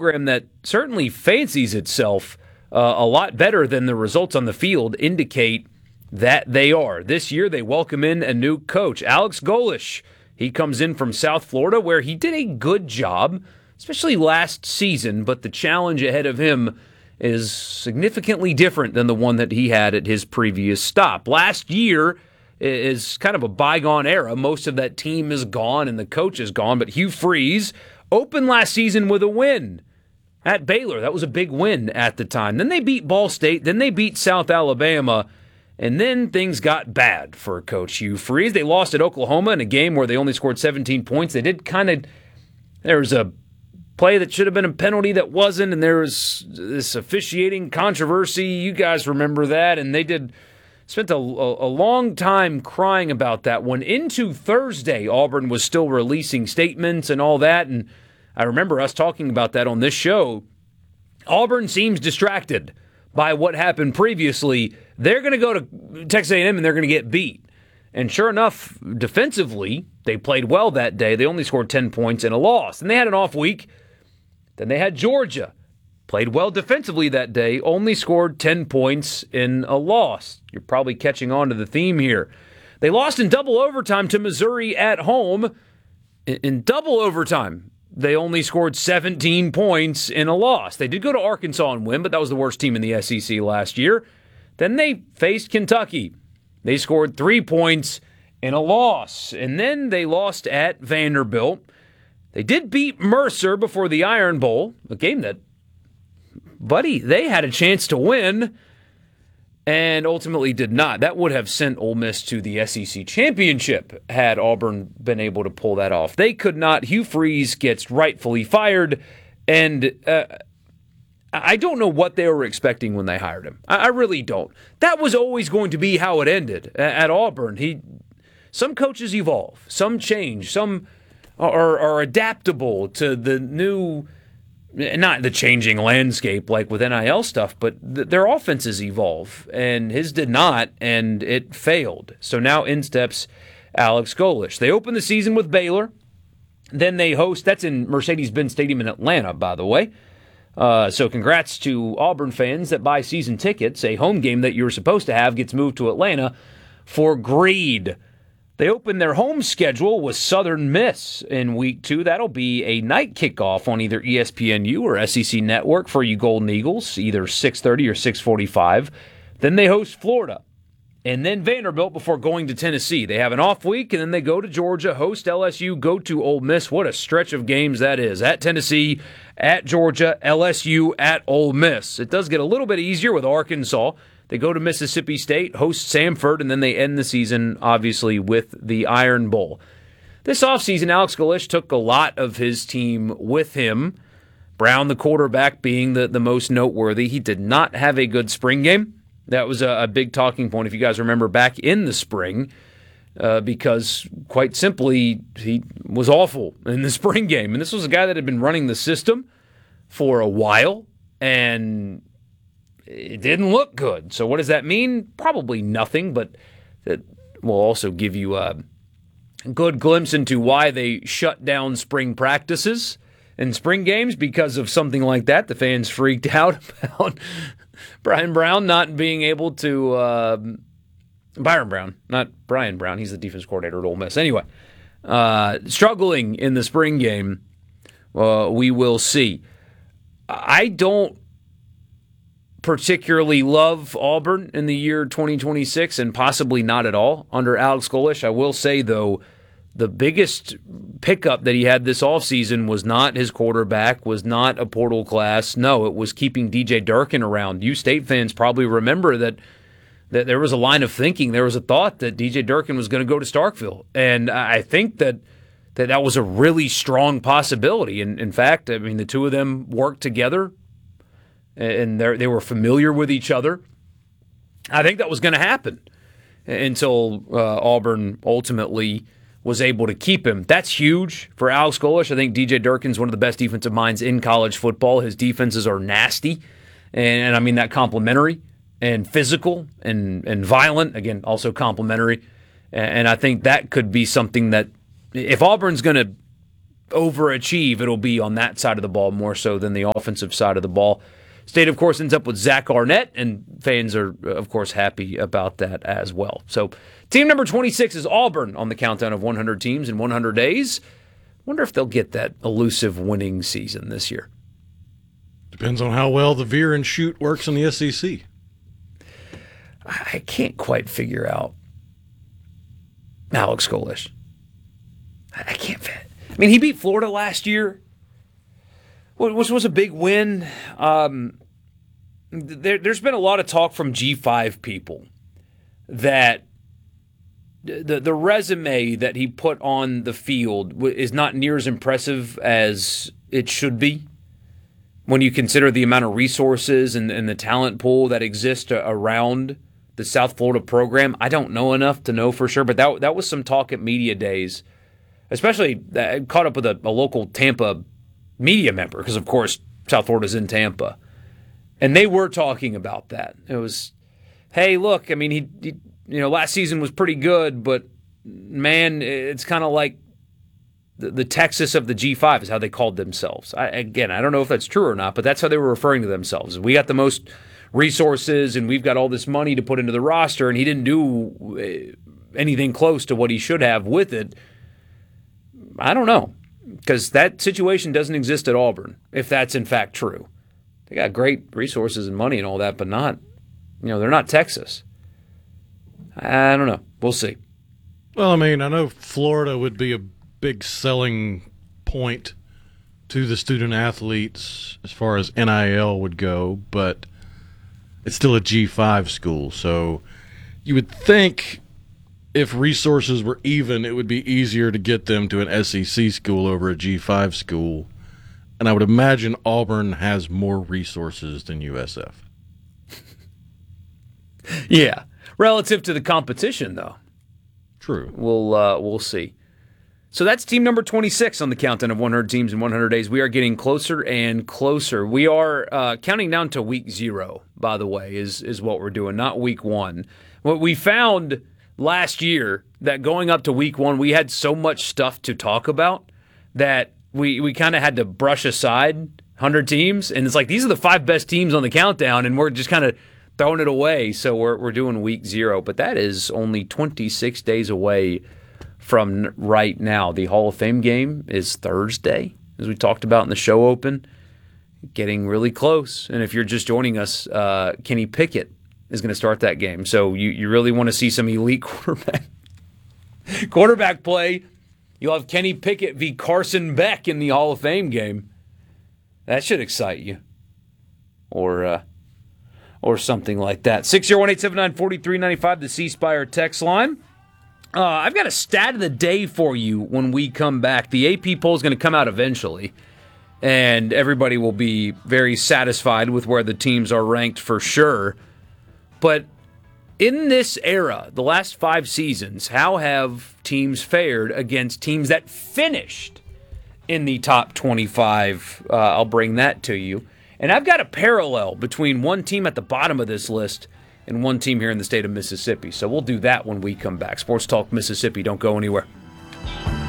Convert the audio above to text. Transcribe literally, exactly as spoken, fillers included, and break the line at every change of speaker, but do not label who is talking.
program that certainly fancies itself uh, a lot better than the results on the field indicate that they are. This year, they welcome in a new coach, Alex Golesh. He comes in from South Florida, where he did a good job, especially last season, but the challenge ahead of him is significantly different than the one that he had at his previous stop. Last year is kind of a bygone era. Most of that team is gone and the coach is gone, but Hugh Freeze opened last season with a win at Baylor. That was a big win at the time. Then they beat Ball State, then they beat South Alabama, and then things got bad for Coach Hugh Freeze. They lost at Oklahoma in a game where they only scored seventeen points. They did kind of, there was a play that should have been a penalty that wasn't, and there was this officiating controversy. You guys remember that, and they did spent a, a, a long time crying about that one. Into Thursday, Auburn was still releasing statements and all that, and I remember us talking about that on this show. Auburn seems distracted by what happened previously. They're going to go to Texas A and M and they're going to get beat. And sure enough, defensively, they played well that day. They only scored ten points in a loss. And they had an off week. Then they had Georgia. Played well defensively that day, only scored ten points in a loss. You're probably catching on to the theme here. They lost in double overtime to Missouri at home. In double overtime, they only scored seventeen points in a loss. They did go to Arkansas and win, but that was the worst team in the S E C last year. Then they faced Kentucky. They scored three points in a loss. And then they lost at Vanderbilt. They did beat Mercer before the Iron Bowl, a game that, buddy, they had a chance to win and ultimately did not. That would have sent Ole Miss to the S E C championship had Auburn been able to pull that off. They could not. Hugh Freeze gets rightfully fired, and uh, I don't know what they were expecting when they hired him. I, I really don't. That was always going to be how it ended at, at Auburn. He, some coaches evolve, some change, some are, are adaptable to the new, not the changing landscape like with N I L stuff, but th- their offenses evolve, and his did not, and it failed. So now in steps Alex Golesh. They open the season with Baylor. Then they host, that's in Mercedes-Benz Stadium in Atlanta, by the way. Uh, so congrats to Auburn fans that buy season tickets. A home game that you were supposed to have gets moved to Atlanta for greed. They open their home schedule with Southern Miss in week two. That'll be a night kickoff on either E S P N U or S E C Network for you Golden Eagles, either six thirty or six forty-five. Then they host Florida and then Vanderbilt before going to Tennessee. They have an off week, and then they go to Georgia, host L S U, go to Ole Miss. What a stretch of games that is. At Tennessee, at Georgia, L S U, at Ole Miss. It does get a little bit easier with Arkansas. They go to Mississippi State, host Samford, and then they end the season, obviously, with the Iron Bowl. This offseason, Alex Golesh took a lot of his team with him, Brown, the quarterback, being the, the most noteworthy. He did not have a good spring game. That was a, a big talking point, if you guys remember, back in the spring, uh, because, quite simply, he was awful in the spring game. And this was a guy that had been running the system for a while, and it didn't look good. So what does that mean? Probably nothing, but it will also give you a good glimpse into why they shut down spring practices and spring games because of something like that. The fans freaked out about Brian Brown not being able to uh, Byron Brown, not Brian Brown. He's the defense coordinator at Ole Miss. Anyway, uh, struggling in the spring game, uh, we will see. I don't particularly love Auburn in the year twenty twenty-six, and possibly not at all under Alex Golesh. I will say, though, the biggest pickup that he had this offseason was not his quarterback, was not a portal class. No, it was keeping D J Durkin around. You State fans probably remember that, that there was a line of thinking, there was a thought that D J Durkin was going to go to Starkville. And I think that that, that was a really strong possibility. And in fact, I mean, the two of them worked together, and they were familiar with each other. I think that was going to happen until uh, Auburn ultimately was able to keep him. That's huge for Alex Golesh. I think D J Durkin's one of the best defensive minds in college football. His defenses are nasty, and, and I mean that complimentary and physical and, and violent. Again, also complimentary. And I think that could be something that if Auburn's going to overachieve, it'll be on that side of the ball more so than the offensive side of the ball. State, of course, ends up with Zach Arnett, and fans are, of course, happy about that as well. So team number twenty-six is Auburn on the countdown of one hundred teams in one hundred days. Wonder if they'll get that elusive winning season this year.
Depends on how well the veer and shoot works in the S E C.
I can't quite figure out Alex Golesh. I can't fit. I mean, he beat Florida last year, which was a big win. Um, there, there's been a lot of talk from G five people that the the resume that he put on the field is not near as impressive as it should be when you consider the amount of resources and, and the talent pool that exists around the South Florida program. I don't know enough to know for sure, but that that was some talk at media days, especially I caught up with a, a local Tampa media member because, of course, South Florida's in Tampa, and they were talking about that. It was, hey, look, I mean, he, he you know, last season was pretty good, but man, it's kind of like the, the Texas of the G five is how they called themselves. I, again, I don't know if that's true or not, but that's how they were referring to themselves. We got the most resources, and we've got all this money to put into the roster, and he didn't do anything close to what he should have with it. I don't know, because that situation doesn't exist at Auburn, if that's in fact true. They got great resources and money and all that, but not, you know, they're not Texas. I don't know. We'll see.
Well, I mean, I know Florida would be a big selling point to the student athletes as far as N I L would go, but it's still a G five school, so you would think if resources were even, it would be easier to get them to an S E C school over a G five school, and I would imagine Auburn has more resources than U S F.
Yeah. Relative to the competition, though.
True.
We'll uh, we'll see. So that's team number twenty-six on the countdown of one hundred teams in one hundred days. We are getting closer and closer. We are uh, counting down to week zero, by the way, is, is what we're doing, not week one. What we found last year, that going up to week one, we had so much stuff to talk about that we, we kind of had to brush aside one hundred teams. And it's like, these are the five best teams on the countdown, and we're just kind of throwing it away, so we're we're doing week zero. But that is only twenty-six days away from right now. The Hall of Fame game is Thursday, as we talked about in the show open. Getting really close. And if you're just joining us, uh, Kenny Pickett is going to start that game. So you, you really want to see some elite quarterback quarterback play. You'll have Kenny Pickett v. Carson Beck in the Hall of Fame game. That should excite you. Or uh Or something like that. six oh one, eight seven nine, four three nine five, the C Spire text line. Uh, I've got a stat of the day for you when we come back. The A P poll is going to come out eventually, and everybody will be very satisfied with where the teams are ranked for sure. But in this era, the last five seasons, how have teams fared against teams that finished in the top twenty-five? Uh, I'll bring that to you. And I've got a parallel between one team at the bottom of this list and one team here in the state of Mississippi. So we'll do that when we come back. Sports Talk Mississippi. Don't go anywhere.